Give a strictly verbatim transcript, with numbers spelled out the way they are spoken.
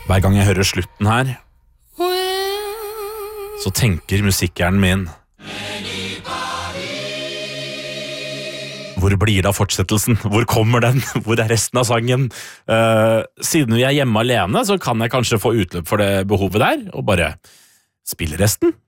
Hver gang jeg hører slutten her, så tenker musikkhjernen min: hvor blir det av fortsettelsen? Hvor kommer den? Hvor er resten av sangen? Uh, siden vi er hjemme alene, så kan jeg kanskje få utløp for det behovet der, og bare spille resten.